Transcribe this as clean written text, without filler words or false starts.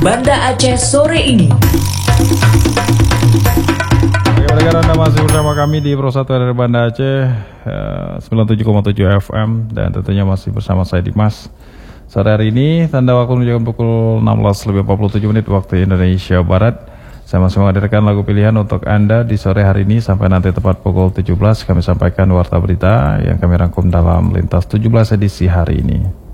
Banda Aceh sore ini. Pendengar, Anda masih bersama kami di Pro 1 dari Banda Aceh 97,7 FM dan tentunya masih bersama saya Dimas. Sore hari ini tanda waktu menunjukkan pukul 16:47 waktu Indonesia Barat. Saya masih menghadirkan lagu pilihan untuk Anda di sore hari ini sampai nanti tepat pukul 17 kami sampaikan warta berita yang kami rangkum dalam Lintas 17 edisi hari ini.